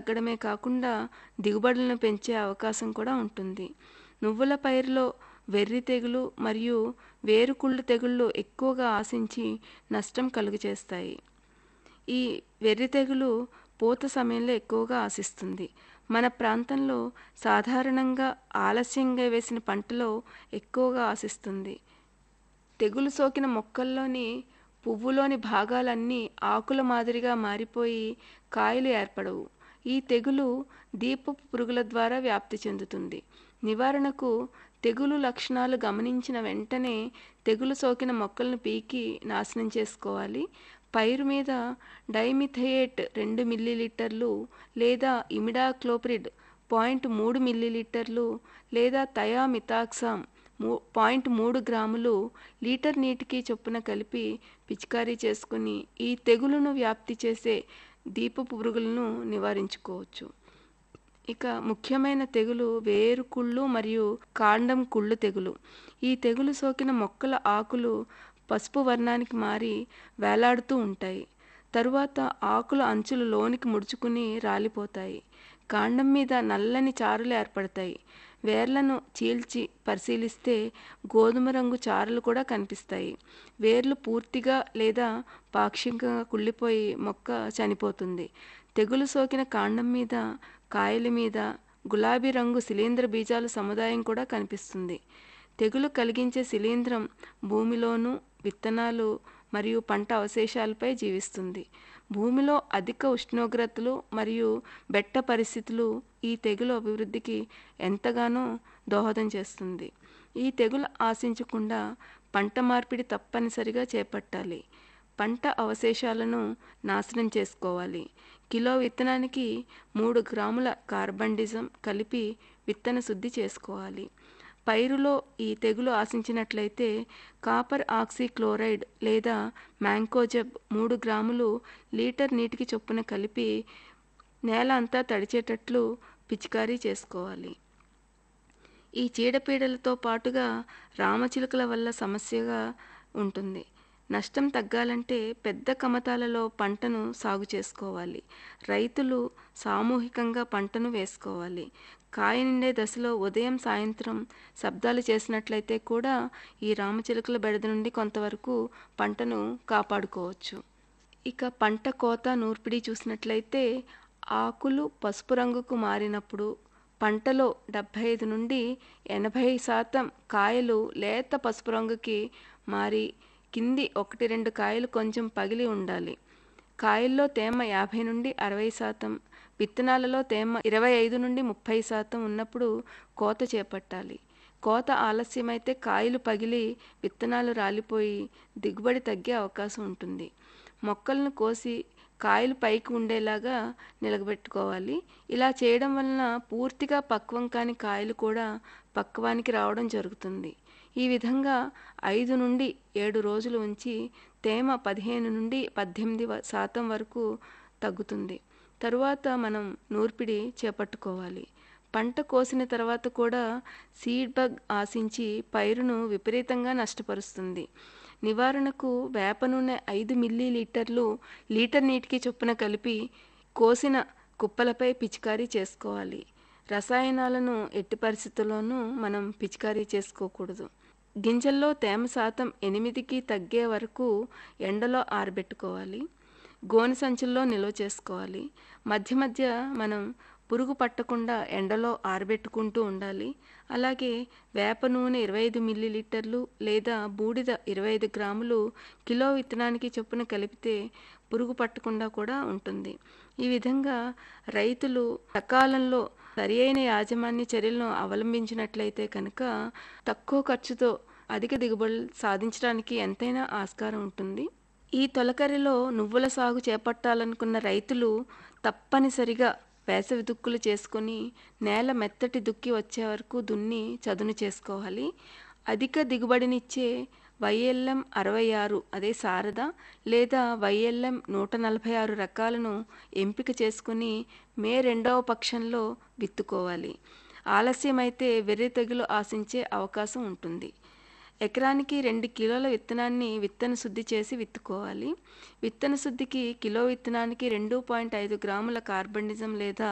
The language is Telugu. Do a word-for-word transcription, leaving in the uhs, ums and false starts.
తగ్గడమే కాకుండా దిగుబడులను పెంచే అవకాశం కూడా ఉంటుంది. నువ్వుల పైరులో వెర్రి తెగులు మరియు వేరుకుళ్ళు తెగుళ్ళు ఎక్కువగా ఆశించి నష్టం కలుగజేస్తాయి. ఈ వెర్రి తెగులు పూత సమయంలో ఎక్కువగా ఆశిస్తుంది. మన ప్రాంతంలో సాధారణంగా ఆలస్యంగా వేసిన పంటలో ఎక్కువగా ఆశిస్తుంది. తెగులు సోకిన మొక్కల్లోని పువ్వులోని భాగాలన్నీ ఆకుల మాదిరిగా మారిపోయి కాయలు ఏర్పడవు. ఈ తెగులు దీపపు పురుగుల ద్వారా వ్యాప్తి చెందుతుంది. నివారణకు తెగులు లక్షణాలు గమనించిన వెంటనే తెగులు సోకిన మొక్కలను పీకి నాశనం చేసుకోవాలి. పైరు మీద డైమిథయేట్ రెండు మిల్లీలీటర్లు లేదా ఇమిడాక్లోప్రిడ్ పాయింట్ మూడు మిల్లీలీటర్లు లేదా థయామిథాక్సామ్ మూ పాయింట్ మూడు గ్రాములు లీటర్ నీటికి చొప్పున కలిపి పిచికారీ చేసుకుని ఈ తెగులును వ్యాప్తి చేసే దీపపు పురుగులను నివారించుకోవచ్చు. ఇక ముఖ్యమైన తెగులు వేరుకుళ్ళు మరియు కాండం కుళ్ళు తెగులు. ఈ తెగులు సోకిన మొక్కల ఆకులు పసుపు వర్ణానికి మారి వేలాడుతూ ఉంటాయి. తరువాత ఆకుల అంచులు లోనికి ముడుచుకుని రాలిపోతాయి. కాండం మీద నల్లని చారలు ఏర్పడతాయి. వేర్లను చీల్చి పరిశీలిస్తే గోధుమ రంగు చారలు కూడా కనిపిస్తాయి. వేర్లు పూర్తిగా లేదా పాక్షికంగా కుళ్ళిపోయి మొక్క చనిపోతుంది. తెగులు సోకిన కాండం మీద, కాయల మీద గులాబీ రంగు శిలీంధ్ర బీజాల సముదాయం కూడా కనిపిస్తుంది. తెగులు కలిగించే శిలీంధ్రం భూమిలోను, విత్తనాలు మరియు పంట అవశేషాలపై జీవిస్తుంది. భూమిలో అధిక ఉష్ణోగ్రతలు మరియు బెట్ట పరిస్థితులు ఈ తెగులు అభివృద్ధికి ఎంతగానో దోహదం చేస్తుంది. ఈ తెగులు ఆశించకుండా పంట మార్పిడి తప్పనిసరిగా చేపట్టాలి. పంట అవశేషాలను నాశనం చేసుకోవాలి. కిలో విత్తనానికి మూడు గ్రాముల కార్బండిజం కలిపి విత్తన శుద్ధి చేసుకోవాలి. పైరులో ఈ తెగులు ఆశించినట్లయితే కాపర్ ఆక్సీక్లోరైడ్ లేదా మ్యాంకోజెబ్ మూడు గ్రాములు లీటర్ నీటికి చొప్పున కలిపి నేల అంతా తడిచేటట్లు పిచికారీ చేసుకోవాలి. ఈ చీడపీడలతో పాటుగా రామచిలుకల వల్ల సమస్యగా ఉంటుంది. నష్టం తగ్గాలంటే పెద్ద కమతాలలో పంటను సాగు చేసుకోవాలి. రైతులు సామూహికంగా పంటను వేసుకోవాలి. కాయ నిండే దశలో ఉదయం సాయంత్రం శబ్దాలు చేసినట్లయితే కూడా ఈ రామచిలుకల బెడద నుండి కొంతవరకు పంటను కాపాడుకోవచ్చు. ఇక పంట కోత నూర్పిడి చూసినట్లయితే ఆకులు పసుపు రంగుకు మారినప్పుడు పంటలో డెబ్భై ఐదు నుండి ఎనభై శాతం కాయలు లేత పసుపు రంగుకి మారి కింది ఒకటి రెండు కాయలు కొంచెం పగిలి ఉండాలి. కాయల్లో తేమ యాభై నుండి అరవై శాతం, విత్తనాలలో తేమ ఇరవై ఐదు నుండి ముప్పై శాతం ఉన్నప్పుడు కోత చేపట్టాలి. కోత ఆలస్యమైతే కాయలు పగిలి విత్తనాలు రాలిపోయి దిగుబడి తగ్గే అవకాశం ఉంటుంది. మొక్కలను కోసి కాయలు పైకి ఉండేలాగా నిలబెట్టుకోవాలి. ఇలా చేయడం వలన పూర్తిగా పక్వం కాని కాయలు కూడా పక్వానికి రావడం జరుగుతుంది. ఈ విధంగా ఐదు నుండి ఏడు రోజులు ఉంచి తేమ పదిహేను నుండి పద్దెనిమిది శాతం వరకు తగ్గుతుంది. తరువాత మనం నూర్పిడి చేపట్టుకోవాలి. పంట కోసిన తర్వాత కూడా సీడ్ బగ్ ఆశించి పైరును విపరీతంగా నష్టపరుస్తుంది. నివారణకు వేప నూనె ఐదు మిల్లీ లీటర్లు లీటర్ నీటికి చొప్పున కలిపి కోసిన కుప్పలపై పిచికారీ చేసుకోవాలి. రసాయనాలను ఎట్టి పరిస్థితుల్లోనూ మనం పిచికారీ చేసుకోకూడదు. గింజల్లో తేమ శాతం ఎనిమిదికి తగ్గే వరకు ఎండలో ఆరబెట్టుకోవాలి. గోనె సంచుల్లో నిల్వ చేసుకోవాలి. మధ్య మధ్య మనం పురుగు పట్టకుండా ఎండలో ఆరబెట్టుకుంటూ ఉండాలి. అలాగే వేప నూనె ఇరవై ఐదు మిల్లీలీటర్లు లేదా బూడిద ఇరవై ఐదు గ్రాములు కిలో విత్తనానికి చొప్పున కలిపితే పురుగు పట్టకుండా కూడా ఉంటుంది. ఈ విధంగా రైతులు సకాలంలో సరి అయిన యాజమాన్య చర్యలను అవలంబించినట్లయితే కనుక తక్కువ ఖర్చుతో అధిక దిగుబడులు సాధించడానికి ఎంతైనా ఆస్కారం ఉంటుంది. ఈ తొలకరిలో నువ్వుల సాగు చేపట్టాలనుకున్న రైతులు తప్పనిసరిగా వేసవి దుక్కులు చేసుకొని నేల మెత్తటి దుక్కి వచ్చే వరకు దున్ని చదును చేసుకోవాలి. అధిక దిగుబడినిచ్చే వైఎల్ఎం అరవై ఆరు అదే శారద లేదా వైఎల్ఎం నూట నలభై ఆరు రకాలను ఎంపిక చేసుకుని మే రెండవ పక్షంలో విత్తుకోవాలి. ఆలస్యమైతే వెర్రి తెగులు ఆశించే అవకాశం ఉంటుంది. ఎకరానికి రెండు కిలోల విత్తనాన్ని విత్తన శుద్ధి చేసి విత్తుకోవాలి. విత్తన శుద్ధికి కిలో విత్తనానికి రెండు పాయింట్ ఐదు గ్రాముల కార్బండిజం లేదా